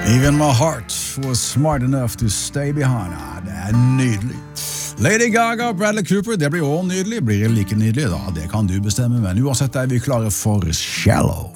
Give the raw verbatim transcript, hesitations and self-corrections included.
Even my heart was smart enough to stay behind. Ja, det er nydelig. Lady Gaga og Bradley Cooper, det blir også nydelig. Blir det like nydelig da? Det kan du bestemme, men uansett er vi klare for Shallow.